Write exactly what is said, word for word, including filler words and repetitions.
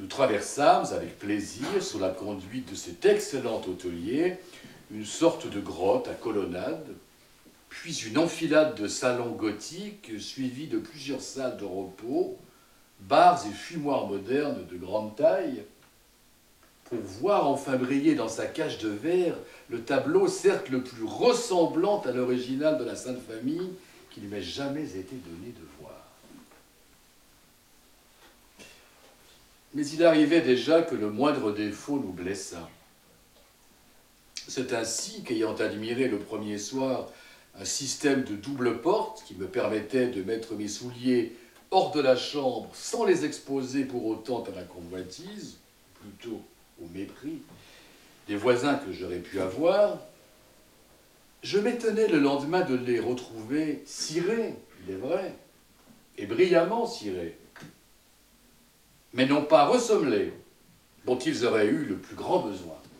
Nous traversâmes avec plaisir, sous la conduite de cet excellent hôtelier, une sorte de grotte à colonnade, puis une enfilade de salons gothiques suivis de plusieurs salles de repos, bars et fumoirs modernes de grande taille, pour voir enfin briller dans sa cage de verre le tableau, certes le plus ressemblant à l'original de la Sainte Famille qu'il m'ait jamais été donné de voir. Mais il arrivait déjà que le moindre défaut nous blessât. C'est ainsi qu'ayant admiré le premier soir un système de double porte qui me permettait de mettre mes souliers hors de la chambre sans les exposer pour autant à la convoitise, plutôt au mépris des voisins que j'aurais pu avoir, je m'étonnais le lendemain de les retrouver cirés, il est vrai, et brillamment cirés, mais non pas ressemblés, dont ils auraient eu le plus grand besoin.